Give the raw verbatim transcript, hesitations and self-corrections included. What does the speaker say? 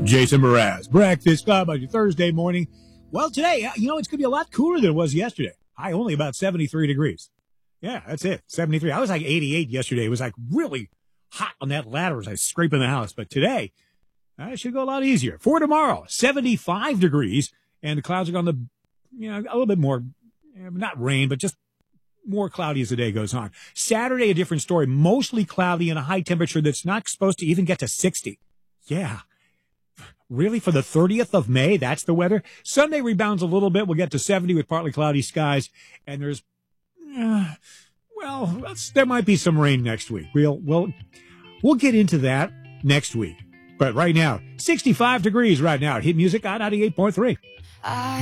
Jason Mraz, Breakfast Club on your Thursday morning. Well, today, you know, it's going to be a lot cooler than it was yesterday. High only about seventy-three degrees. Yeah, that's it, seventy-three. I was like eighty-eight yesterday. It was like really hot on that ladder as I was scraping the house. But today, I should go a lot easier. For tomorrow, seventy-five degrees, and the clouds are going to, you know, a little bit more, not rain, but just more cloudy as the day goes on. Saturday, a different story. Mostly cloudy and a high temperature that's not supposed to even get to sixty. Yeah. Really, for the thirtieth of May, that's the weather? Sunday rebounds a little bit. We'll get to seventy with partly cloudy skies. And there's, uh, well, that's, there might be some rain next week. We'll, we'll, we'll get into that next week. But right now, sixty-five degrees right now at Hit Music on ninety-eight point three. I